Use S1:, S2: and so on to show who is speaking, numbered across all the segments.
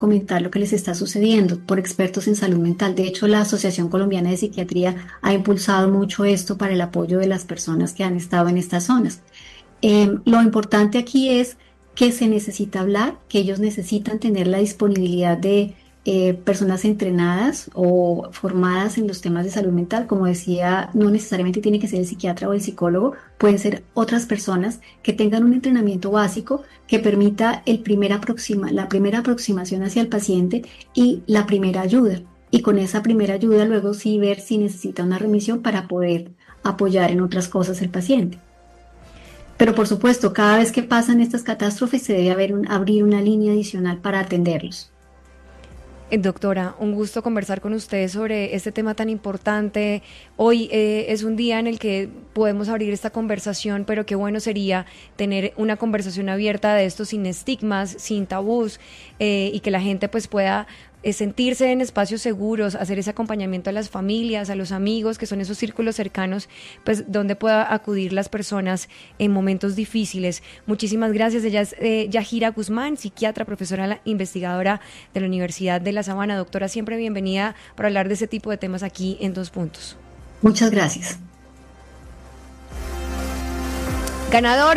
S1: comentar lo que les está sucediendo por expertos en salud mental. De hecho, la Asociación Colombiana de Psiquiatría ha impulsado mucho esto para el apoyo de las personas que han estado en estas zonas. Lo importante aquí es que se necesita hablar, que ellos necesitan tener la disponibilidad de personas entrenadas o formadas en los temas de salud mental. Como decía, no necesariamente tiene que ser el psiquiatra o el psicólogo, pueden ser otras personas que tengan un entrenamiento básico que permita la primera aproximación hacia el paciente y la primera ayuda. Y con esa primera ayuda luego sí ver si necesita una remisión para poder apoyar en otras cosas el paciente. Pero por supuesto, cada vez que pasan estas catástrofes se debe abrir una línea adicional para atenderlos.
S2: Doctora, un gusto conversar con usted sobre este tema tan importante. Hoy es un día en el que podemos abrir esta conversación, pero qué bueno sería tener una conversación abierta de esto sin estigmas, sin tabús, y que la gente pues pueda sentirse en espacios seguros, hacer ese acompañamiento a las familias, a los amigos, que son esos círculos cercanos, pues donde pueda acudir las personas en momentos difíciles. Muchísimas gracias. Ella es Yajira Guzmán, psiquiatra, profesora investigadora de la Universidad de La Sabana. Doctora, siempre bienvenida para hablar de ese tipo de temas aquí en Dos Puntos.
S1: Muchas gracias.
S2: Ganador,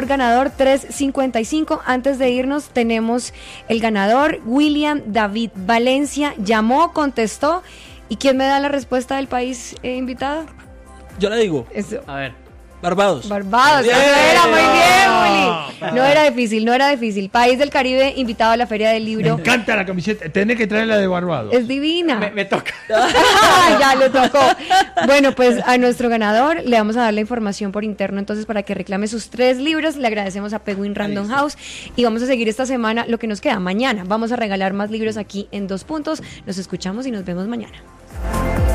S2: 355. Antes de irnos tenemos el ganador, William David Valencia. Llamó, contestó. ¿Y quién me da la respuesta del país invitado?
S3: Yo la digo.
S2: Eso.
S3: A ver. Barbados.
S2: Barbados, eso era muy bien, Willy. No era difícil. País del Caribe invitado a la Feria del Libro.
S4: Me encanta la camiseta. Tenés que traer la de Barbados.
S2: Es divina.
S3: Me toca.
S2: Ya le tocó. Bueno, pues a nuestro ganador le vamos a dar la información por interno, entonces, para que reclame sus 3 libros. Le agradecemos a Penguin Random House y vamos a seguir esta semana lo que nos queda. Mañana vamos a regalar más libros aquí en Dos Puntos. Nos escuchamos y nos vemos mañana.